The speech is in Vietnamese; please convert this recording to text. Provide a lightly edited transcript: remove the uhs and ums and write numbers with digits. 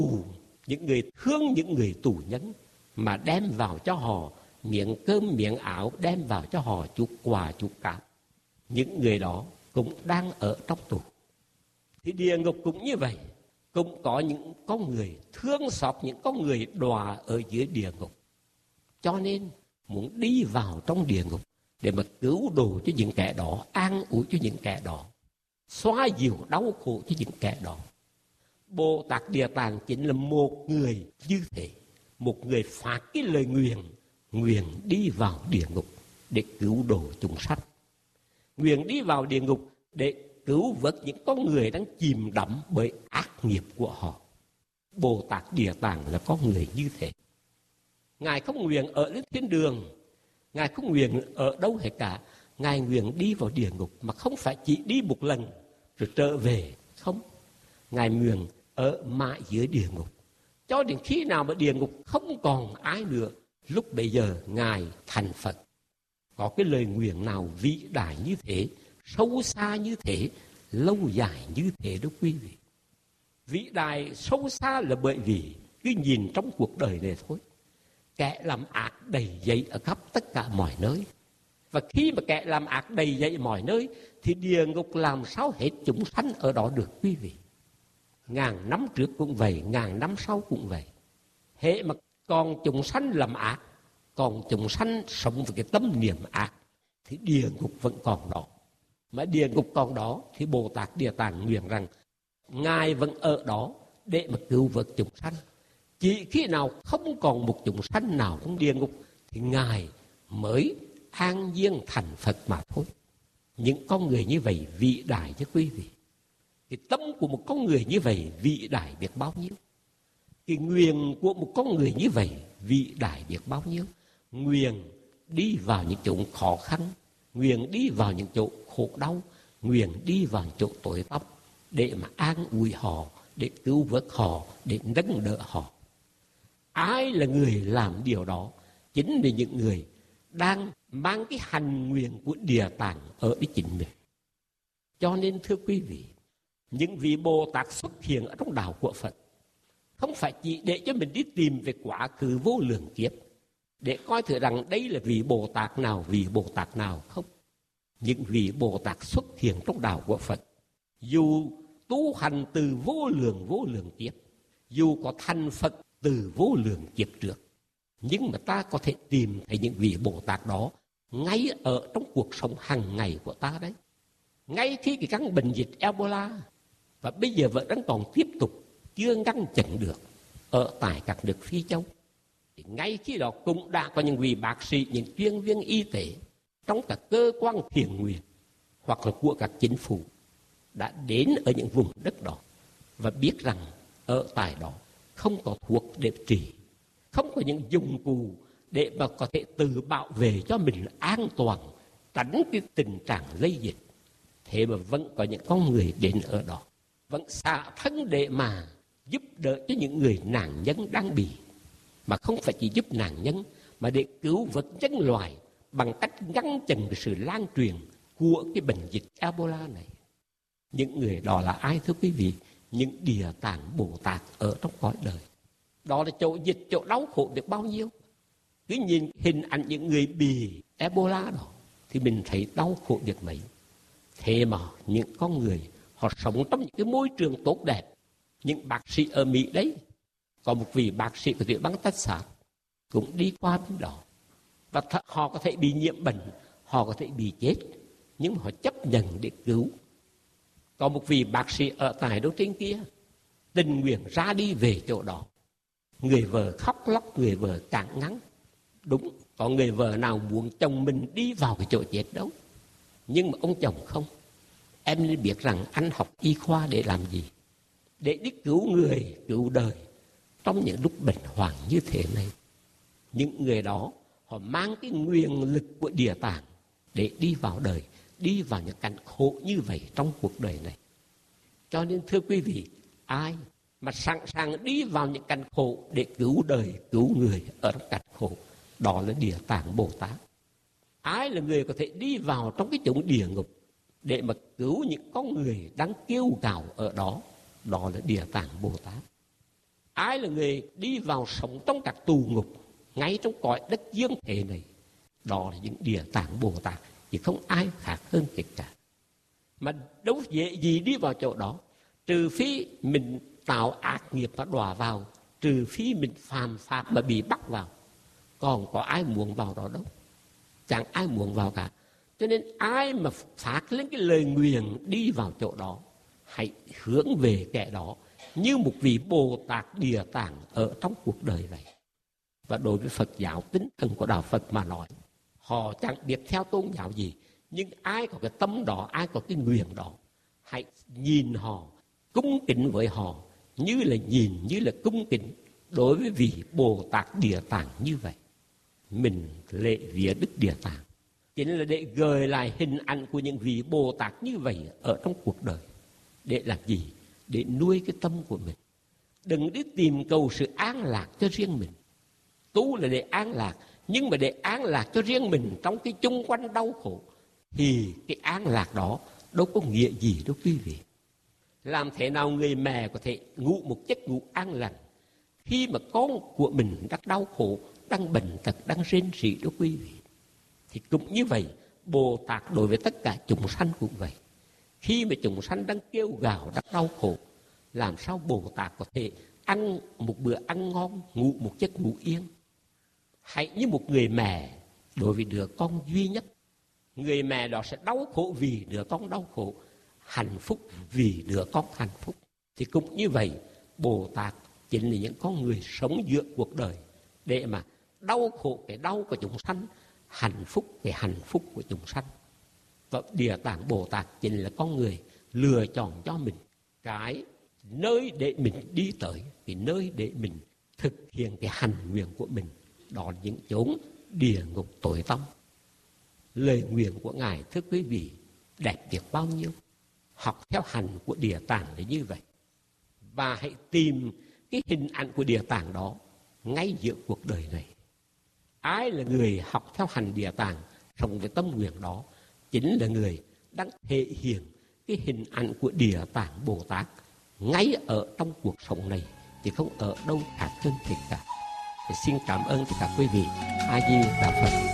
tù, những người thương những người tù nhân, mà đem vào cho họ miếng cơm miếng áo, đem vào cho họ chút quà chút cáp. Những người đó cũng đang ở trong tù. Thì địa ngục cũng như vậy, cũng có những con người thương xót những con người đọa ở dưới địa ngục. Cho nên muốn đi vào trong địa ngục để mà cứu độ cho những kẻ đó, an ủi cho những kẻ đó, xóa dịu đau khổ cho những kẻ đó. Bồ Tát Địa Tạng chính là một người như thế, một người phát cái lời nguyện đi vào địa ngục để cứu độ chúng sanh, nguyện đi vào địa ngục để cứu vớt những con người đang chìm đắm bởi ác nghiệp của họ. Bồ Tát Địa Tạng là con người như thế. Ngài không nguyện ở lên thiên đường, Ngài không nguyện ở đâu hết cả. Ngài nguyện đi vào địa ngục, mà không phải chỉ đi một lần rồi trở về, không. Ngài nguyện ở mãi dưới địa ngục, cho đến khi nào mà địa ngục không còn ai nữa, lúc bấy giờ Ngài thành Phật. Có cái lời nguyện nào vĩ đại như thế, sâu xa như thế, lâu dài như thế đó quý vị. Vĩ đại sâu xa là bởi vì cứ nhìn trong cuộc đời này thôi, kẻ làm ác đầy dẫy ở khắp tất cả mọi nơi. Và khi mà kẻ làm ác đầy dẫy mọi nơi thì địa ngục làm sao hết chúng sanh ở đó được quý vị. Ngàn năm trước cũng vậy, ngàn năm sau cũng vậy. Hễ mà còn chúng sanh làm ác, còn chúng sanh sống với cái tâm niệm ác, thì địa ngục vẫn còn đó. Mà địa ngục còn đó thì Bồ Tát Địa Tạng nguyện rằng Ngài vẫn ở đó để mà cứu vớt chúng sanh. Chỉ khi nào không còn một chúng sanh nào trong địa ngục thì Ngài mới an nhiên thành Phật mà thôi. Những con người như vậy vĩ đại chứ quý vị. Cái tâm của một con người như vậy vĩ đại biết bao nhiêu. Cái nguyện của một con người như vậy vĩ đại biết bao nhiêu. Nguyện đi vào những chỗ khó khăn, nguyện đi vào những chỗ khổ đau, nguyện đi vào những chỗ tối tăm để mà an ủi họ, để cứu vớt họ, để nâng đỡ họ. Ai là người làm điều đó? Chính là những người đang mang cái hành nguyện của Địa Tạng ở với chính mình. Cho nên thưa quý vị, những vị Bồ Tát xuất hiện ở trong đạo của Phật không phải chỉ để cho mình đi tìm về quá khứ vô lượng kiếp, để coi thử rằng đây là vị Bồ Tát nào, vị Bồ Tát nào, không. Những vị Bồ Tát xuất hiện trong đạo của Phật, dù tu hành từ vô lượng kiếp, dù có thành Phật từ vô lượng kiếp trước, nhưng mà ta có thể tìm thấy những vị Bồ Tát đó ngay ở trong cuộc sống hàng ngày của ta đấy. Ngay khi cái căn bệnh dịch Ebola, và bây giờ vẫn đang còn tiếp tục chưa ngăn chặn được ở tại các nước Phi Châu, thì ngay khi đó cũng đã có những vị bác sĩ, những chuyên viên y tế trong các cơ quan thiện nguyện hoặc là của các chính phủ đã đến ở những vùng đất đó và biết rằng ở tại đó không có thuốc để trị, không có những dụng cụ để mà có thể tự bảo vệ cho mình an toàn, tránh cái tình trạng lây dịch. Thế mà vẫn có những con người đến ở đó, vẫn xả thân để mà giúp đỡ cho những người nạn nhân đang bị, mà không phải chỉ giúp nạn nhân mà để cứu vớt nhân loại bằng cách ngăn chặn sự lan truyền của cái bệnh dịch Ebola này. Những người đó là ai thưa quý vị? Những Địa Tạng Bồ Tát ở trong cõi đời. Đó là chỗ dịch, chỗ đau khổ được bao nhiêu. Cứ nhìn hình ảnh những người bị Ebola đó thì mình thấy đau khổ được mấy. Thế mà những con người họ sống trong những cái môi trường tốt đẹp. Những bác sĩ ở Mỹ đấy, có một vị bác sĩ của tiểu bang Texas cũng đi qua bên đó, và họ có thể bị nhiễm bệnh, họ có thể bị chết, nhưng mà họ chấp nhận để cứu. Có một vị bác sĩ ở tại đâu trên kia tình nguyện ra đi về chỗ đó. Người vợ khóc lóc, người vợ cản ngắn. Đúng, có người vợ nào muốn chồng mình đi vào cái chỗ chết đâu, nhưng mà ông chồng không. Em nên biết rằng anh học y khoa để làm gì? Để đi cứu người, cứu đời trong những lúc bệnh hoạn như thế này. Những người đó họ mang cái nguyện lực của Địa Tạng để đi vào đời, đi vào những cảnh khổ như vậy trong cuộc đời này. Cho nên thưa quý vị, ai mà sẵn sàng đi vào những cảnh khổ để cứu đời, cứu người ở trong cảnh khổ, đó là Địa Tạng Bồ Tát. Ai là người có thể đi vào trong cái chốn địa ngục để mà cứu những con người đang kêu gào ở đó, đó là Địa Tạng Bồ Tát. Ai là người đi vào sống trong các tù ngục, ngay trong cõi đất dương thế này? Đó là những Địa Tạng Bồ Tát, chứ không ai khác hơn kể cả. Mà đâu dễ gì đi vào chỗ đó, trừ phi mình tạo ác nghiệp mà đọa vào, trừ phi mình phạm pháp mà bị bắt vào. Còn có ai muốn vào đó đâu, chẳng ai muốn vào cả. Cho nên ai mà phát lên cái lời nguyền đi vào chỗ đó, hãy hướng về kẻ đó như một vị Bồ Tát Địa Tạng ở trong cuộc đời vậy. Và đối với Phật giáo tinh thần của đạo Phật mà nói, họ chẳng biết theo tôn giáo gì, nhưng ai có cái tâm đó, ai có cái nguyện đó, hãy nhìn họ, cung kính với họ như là nhìn, như là cung kính đối với vị Bồ Tát Địa Tạng như vậy. Mình lễ vía Đức Địa Tạng chính là để gợi lại hình ảnh của những vị Bồ Tát như vậy ở trong cuộc đời. Để làm gì? Để nuôi cái tâm của mình. Đừng đi tìm cầu sự an lạc cho riêng mình. Tu là để an lạc, nhưng mà để an lạc cho riêng mình trong cái chung quanh đau khổ, thì cái an lạc đó đâu có nghĩa gì đâu quý vị. Làm thế nào người mẹ có thể ngủ một giấc ngủ an lành khi mà con của mình đang đau khổ, đang bệnh tật, đang rên rỉ đó quý vị? Thì cũng như vậy, Bồ Tát đối với tất cả chúng sanh cũng vậy. Khi mà chúng sanh đang kêu gào, đang đau khổ, làm sao Bồ Tát có thể ăn một bữa ăn ngon, ngủ một giấc ngủ yên? Hãy như một người mẹ đối với đứa con duy nhất. Người mẹ đó sẽ đau khổ vì đứa con đau khổ, hạnh phúc vì đứa con hạnh phúc. Thì cũng như vậy, Bồ Tát chính là những con người sống giữa cuộc đời để mà đau khổ cái đau của chúng sanh, hạnh phúc cái hạnh phúc của chúng sanh. Và Địa Tạng Bồ Tát chính là con người lựa chọn cho mình cái nơi để mình đi tới, cái nơi để mình thực hiện cái hành nguyện của mình. Đó là những chốn địa ngục tối tăm. Lời nguyện của Ngài, thưa quý vị, đẹp biết bao nhiêu. Học theo hành của Địa Tạng là như vậy. Và hãy tìm cái hình ảnh của Địa Tạng đó ngay giữa cuộc đời này. Ai là người học theo hành Địa Tạng, sống với tâm nguyện đó, chính là người đang thể hiện cái hình ảnh của Địa Tạng Bồ Tát ngay ở trong cuộc sống này, chứ không ở đâu khác hơn thế cả. Thì xin cảm ơn tất cả quý vị. A Di Đà Phật.